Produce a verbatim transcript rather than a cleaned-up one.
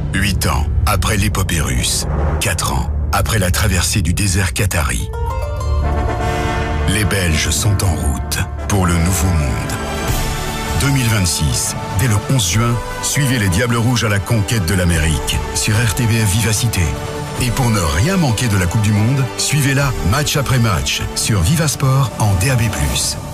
Huit ans après l'épopée russe. Quatre ans après la traversée du désert qatari. Les Belges sont en route pour le nouveau monde. deux mille vingt-six, dès le onze juin, suivez les Diables Rouges à la conquête de l'Amérique sur R T B F Vivacité. Et pour ne rien manquer de la Coupe du Monde, suivez-la match après match sur Vivasport en D A B plus.